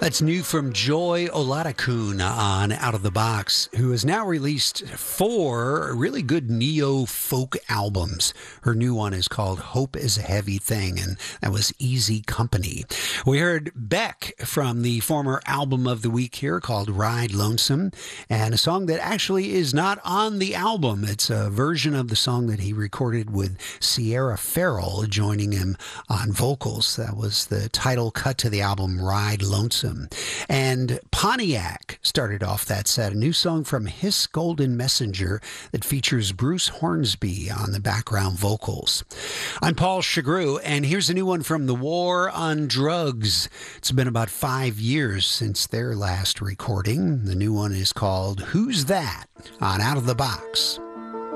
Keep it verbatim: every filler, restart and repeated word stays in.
That's new from Joy Oladokun on Out of the Box, who has now released four really good neo-folk albums. Her new one is called Hope is a Heavy Thing, and that was Easy Company. We heard Beck from the former album of the week here called Ride Lonesome, and a song that actually is not on the album. It's a version of the song that he recorded with Sierra Farrell joining him on vocals. That was the title cut to the album Ride Lonesome. And Pontiac started off that set, a new song from Hiss Golden Messenger that features Bruce Hornsby on the background vocals. I'm Paul Chagru, and here's a new one from The War on Drugs. It's been about five years since their last recording. The new one is called Who's That on Out of the Box.